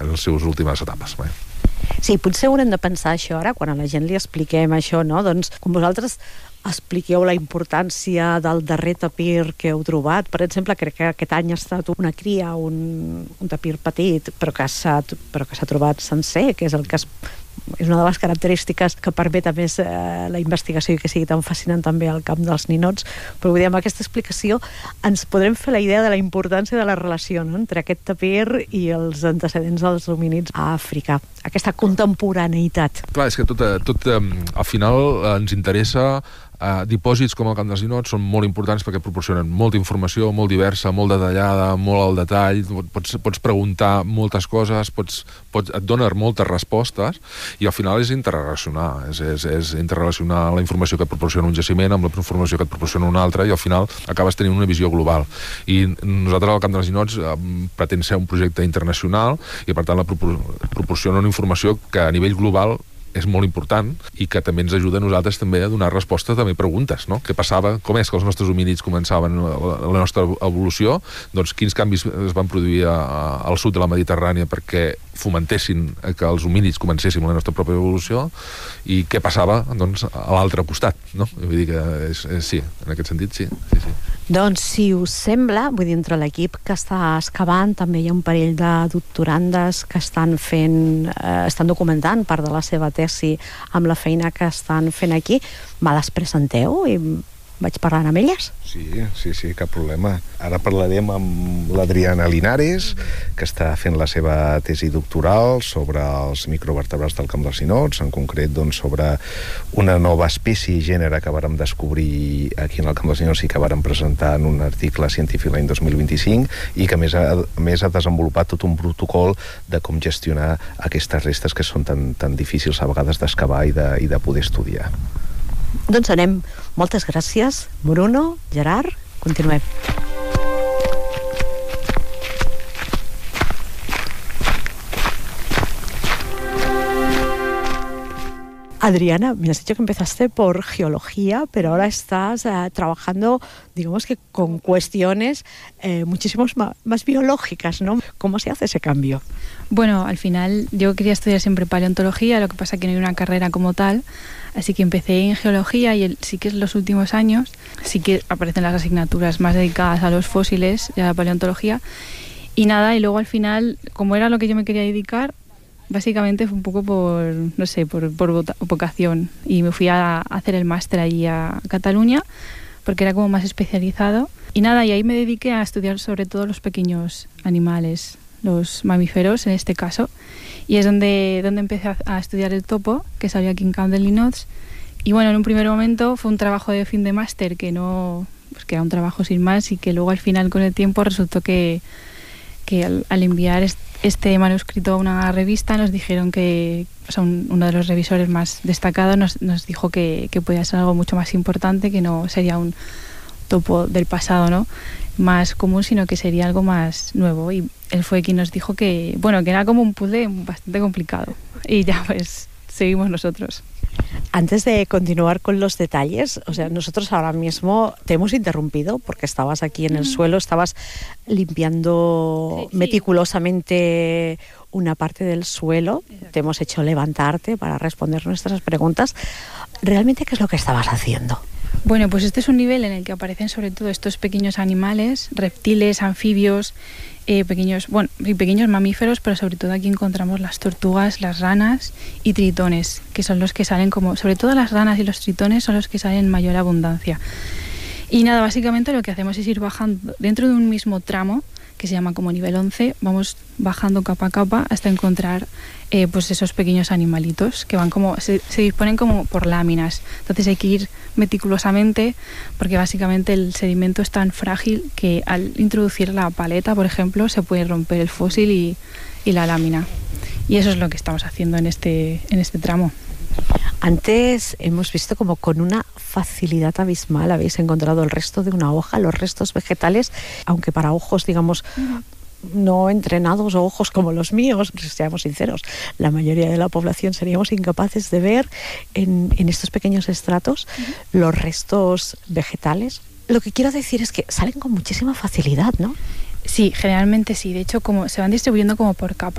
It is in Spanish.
en les seves últimes etapes. Sí, potser haurem de pensar això ara, quan a la gent li expliquem això, no? Doncs, com vosaltres expliqueu la importància del darrer tapir que heu trobat. Per exemple, crec que aquest any ha estat una cria, un tapir petit, però que s'ha trobat sencer, que és el que és una de les característiques que permet a més la investigació i que sigui tan fascinant també al camp dels ninots. Però vull dir, amb aquesta explicació ens podrem fer la idea de la importància de la relació, no?, entre aquest tapir i els antecedents dels homínids a Àfrica. Aquesta contemporaneïtat. Clar, és que tot al final ens interessa. Dipòsits com el Camp dels Ninots són molt importants perquè proporcionen molta informació, molt diversa, molt detallada, molt al detall, pots preguntar moltes coses, et donen moltes respostes, i al final és interrelacionar, és interrelacionar la informació que et proporciona un jaciment amb la informació que et proporciona un altre, i al final acabes tenint una visió global. I nosaltres al Camp dels Ninots pretén ser un projecte internacional i per tant proporciona una informació que a nivell global és molt important i que també ens ajuda a nosaltres també a donar resposta també a preguntes, no? Què passava? Com és que els nostres homínids començaven la nostra evolució? Doncs quins canvis es van produir al sud de la Mediterrània perquè fomentessin que els homínids comencéssim la nostra pròpia evolució, i què passava, doncs, a l'altre costat, no? Vull dir que sí, en aquest sentit sí. Doncs, si us sembla, vull dir, entre l'equip que està excavant també hi ha un parell de doctorandes que estan documentant part de la seva tesi amb la feina que estan fent aquí. Me les presenteu i vaig parlant amb elles? Sí, cap problema. Ara parlarem amb l'Adriana Linares, que està fent la seva tesi doctoral sobre els microvertebrats del Camp dels Ninots, en concret doncs, sobre una nova espècie i gènere que vàrem descobrir aquí en el Camp dels Ninots i que vàrem presentar en un article científic l'any 2025, i que a més ha desenvolupat tot un protocol de com gestionar aquestes restes que són tan difícils a vegades d'excavar i de poder estudiar. Doncs anem. Moltes gràcies, Bruno, Gerard. Continuem. Adriana, me has dicho que empezaste por geología, pero ahora estás trabajando, digamos que con cuestiones muchísimo más biológicas, ¿no? ¿Cómo se hace ese cambio? Bueno, al final yo quería estudiar siempre paleontología, lo que pasa que no hay una carrera como tal, así que empecé en geología y sí que en los últimos años sí que aparecen las asignaturas más dedicadas a los fósiles y a la paleontología, y nada, y luego al final, como era lo que yo me quería dedicar, básicamente fue un poco por vocación, y me fui a hacer el máster allí a Cataluña porque era como más especializado, y nada, y ahí me dediqué a estudiar sobre todo los pequeños animales, los mamíferos en este caso, y es donde empecé a estudiar el topo, que salió aquí en Camp dels Ninots. Y bueno, en un primer momento fue un trabajo de fin de máster que era un trabajo sin más, y que luego al final con el tiempo resultó que al enviar este manuscrito a una revista nos dijeron que, o sea, uno de los revisores más destacados nos dijo que podía ser algo mucho más importante, que no sería un topo del pasado, ¿no?, más común, sino que sería algo más nuevo. Y él fue quien nos dijo que era como un puzzle bastante complicado. Y ya pues seguimos nosotros. Antes de continuar con los detalles, o sea, nosotros ahora mismo te hemos interrumpido porque estabas aquí en el suelo, estabas limpiando meticulosamente una parte del suelo. Exacto. Te hemos hecho levantarte para responder nuestras preguntas. ¿Realmente qué es lo que estabas haciendo? Bueno, pues este es un nivel en el que aparecen sobre todo estos pequeños animales, reptiles, anfibios, pequeños mamíferos, pero sobre todo aquí encontramos las tortugas, las ranas y tritones, que son los que salen sobre todo las ranas y los tritones son los que salen en mayor abundancia. Y nada, básicamente lo que hacemos es ir bajando dentro de un mismo tramo, que se llama como nivel 11, vamos bajando capa a capa hasta encontrar pues esos pequeños animalitos que van se disponen como por láminas. Entonces hay que ir meticulosamente porque básicamente el sedimento es tan frágil que al introducir la paleta, por ejemplo, se puede romper el fósil y la lámina. Y eso es lo que estamos haciendo en este tramo. Antes hemos visto como con una facilidad abismal habéis encontrado el resto de una hoja, los restos vegetales, aunque para ojos, digamos, no entrenados o ojos como los míos, seamos sinceros, la mayoría de la población seríamos incapaces de ver en estos pequeños estratos los restos vegetales. Lo que quiero decir es que salen con muchísima facilidad, ¿no? Sí, generalmente sí. De hecho, como se van distribuyendo como por capas,